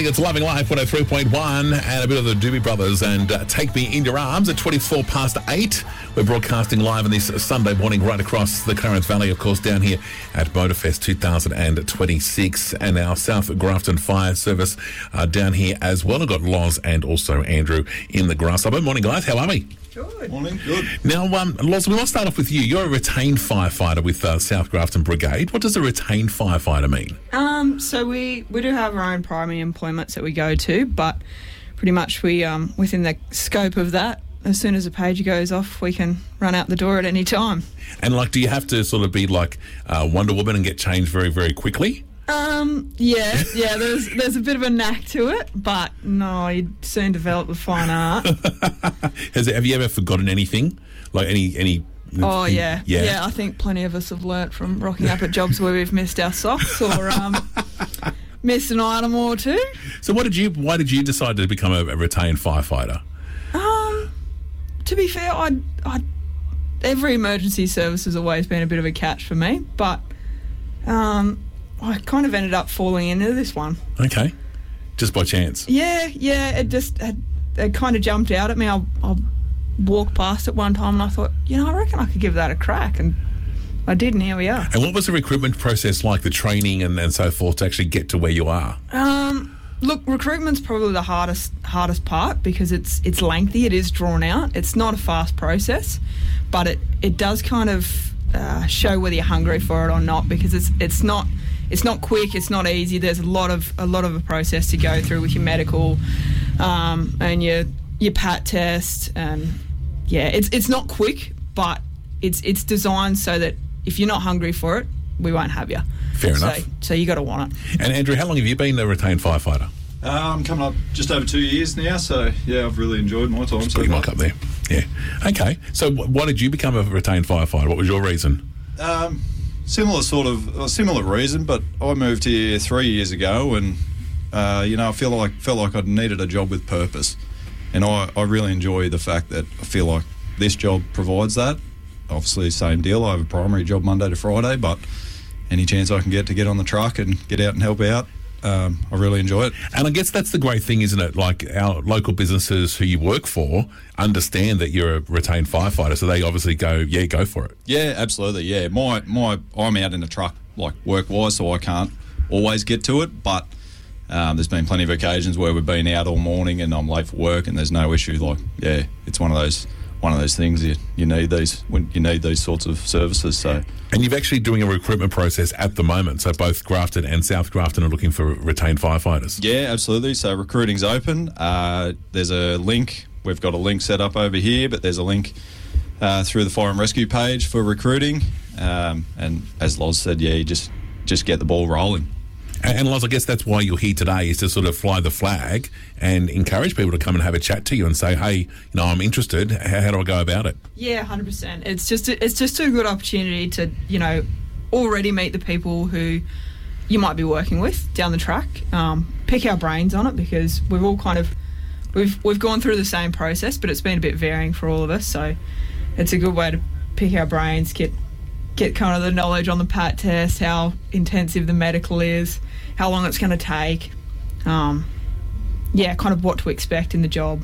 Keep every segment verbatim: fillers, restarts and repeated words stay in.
It's Loving Life one oh three point one and a bit of the Doobie Brothers and uh, Take Me In Your Arms at twenty-four past eight. We're broadcasting live on this Sunday morning right across the Clarence Valley, of course, down here at Motorfest two thousand twenty-six, and our South Grafton Fire Service uh, down here as well. I've got Loz and also Andrew in the grass suburb. Morning, guys. How are we? Good. Morning. Good. Now, um, Loz, we want to start off with you. You're a retained firefighter with uh, South Grafton Brigade. What does a retained firefighter mean? Um, so we, we do have our own primary employments that we go to, but pretty much we um, within the scope of that, as soon as a page goes off, we can run out the door at any time. And, like, do you have to sort of be like uh, Wonder Woman and get changed very, very quickly? Um, yeah, yeah, there's there's a bit of a knack to it, but no, you soon develop the fine art. Has Have you ever forgotten anything? Like any... any Oh, thing? yeah. yeah. Yeah, I think plenty of us have learnt from rocking up at jobs where we've missed our socks or um, missed an item or two. So what did you? why did you decide to become a, a retained firefighter? Um, to be fair, I, I every emergency service has always been a bit of a catch for me, but um, I kind of ended up falling into this one. Okay, just by chance. Yeah, yeah. It just it, it kind of jumped out at me. I, I walked past it one time and I thought, you know, I reckon I could give that a crack, and I did, and here we are. And what was the recruitment process like, the training and, and so forth, to actually get to where you are? Um, look, recruitment's probably the hardest hardest part because it's it's lengthy, it is drawn out. It's not a fast process, but it, it does kind of uh, show whether you're hungry for it or not, because it's it's not it's not quick, it's not easy. There's a lot of a lot of a process to go through with your medical um, and your your P A T test, and yeah, it's it's not quick, but it's it's designed so that if you're not hungry for it, we won't have you. Fair so, enough. So you got to want it. And Andrew, how long have you been a retained firefighter? Uh, I'm coming up just over two years now, so yeah, I've really enjoyed my time. Just so put your mic up there. Yeah. Okay. So wh- why did you become a retained firefighter? What was your reason? Um, similar sort of a similar reason, but I moved here three years ago, and uh, you know, I feel like felt like I needed a job with purpose, and I, I really enjoy the fact that I feel like this job provides that. Obviously, same deal. I have a primary job Monday to Friday, but any chance I can get to get on the truck and get out and help out, um, I really enjoy it. And I guess that's the great thing, isn't it? Like, our local businesses who you work for understand that you're a retained firefighter, so they obviously go, yeah, go for it. Yeah, absolutely. Yeah, my my I'm out in the truck like work wise, so I can't always get to it. But um, there's been plenty of occasions where we've been out all morning and I'm late for work, and there's no issue. Like, yeah, it's one of those. One of those things you, you need these when you need these sorts of services. So, and you're actually doing a recruitment process at the moment. So both Grafton and South Grafton are looking for retained firefighters. Yeah, absolutely. So recruiting's open. Uh, there's a link. We've got a link set up over here, but there's a link uh, through the Fire and Rescue page for recruiting. Um, and as Loz said, yeah, you just just get the ball rolling. And, and Loz, I guess that's why you're here today, is to sort of fly the flag and encourage people to come and have a chat to you and say, hey, you know, I'm interested. How, how do I go about it? Yeah, one hundred percent. It's just a, it's just a good opportunity to, you know, already meet the people who you might be working with down the track. Um, pick our brains on it, because we've all kind of we've we've gone through the same process, but it's been a bit varying for all of us. So it's a good way to pick our brains, get get kind of the knowledge on the P A T test, how intensive the medical is, how long it's going to take. Um, yeah, kind of what to expect in the job.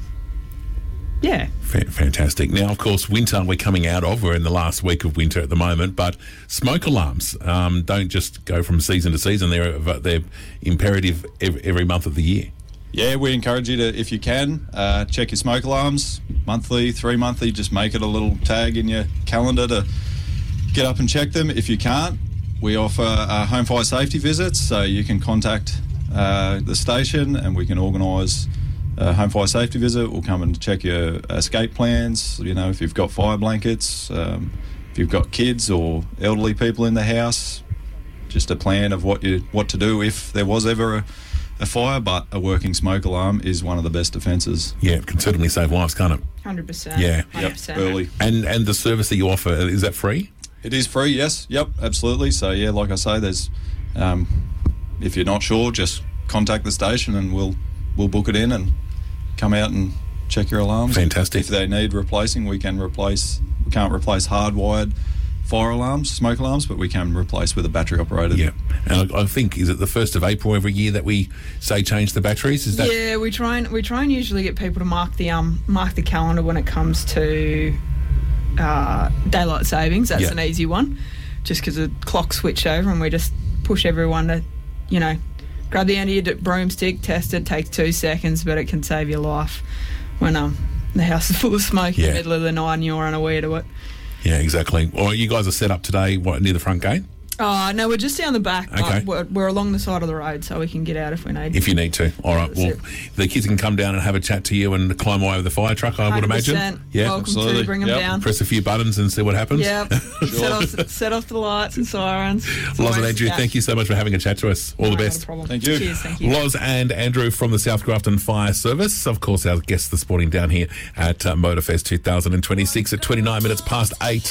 Yeah. Fantastic. Now, of course, winter we're coming out of. We're in the last week of winter at the moment, but smoke alarms um, don't just go from season to season. They're, they're imperative every, every month of the year. Yeah, we encourage you to, if you can, uh, check your smoke alarms monthly, three monthly. Just make it a little tag in your calendar to get up and check them. If you can't, we offer uh, home fire safety visits, so you can contact uh, the station and we can organise a home fire safety visit. We'll come and check your escape plans, you know, if you've got fire blankets, um, if you've got kids or elderly people in the house, just a plan of what you what to do if there was ever a, a fire. But a working smoke alarm is one of the best defences. Yeah, it can certainly save lives, can't it? one hundred percent. Yeah. one hundred percent. Yep, early. And, and the service that you offer, is that free? It is free, yes. Yep, absolutely. So, yeah, like I say, there's um, if you're not sure, just contact the station and we'll we'll book it in and come out and check your alarms. Fantastic. If they need replacing, we can replace. We can't replace hardwired fire alarms, smoke alarms, but we can replace with a battery operated. Yeah, and I, I think, is it the first of April every year that we say change the batteries? Is that Yeah, we try and we try and usually get people to mark the um mark the calendar when it comes to uh, daylight savings. That's Yeah. an easy one, just because the clock switch over and we just push everyone to, you know, grab the end of your d- broomstick, test it. Takes two seconds, but it can save your life when um the house is full of smoke in Yeah. the middle of the night and you're unaware to it. Yeah, exactly. Or you guys are set up today, what, near the front gate? Oh, no, we're just down the back. Okay. Uh, we're, we're along the side of the road, so we can get out if we need. If you need to. All right. That's Well, it. the kids can come down and have a chat to you and climb away with the fire truck, I would imagine. one hundred percent. Yeah. Welcome absolutely. to bring them Yep. down. Press a few buttons and see what happens. Yep. set, off, set off the lights and sirens. It's Loz and always- Andrew, yeah. thank you so much for having a chat to us. All No, the not a best. problem. Thank you. Cheers, thank you. Loz and Andrew from the South Grafton Fire Service. Of course, our guests this morning down here at uh, Motorfest twenty twenty-six at twenty-nine minutes past eight.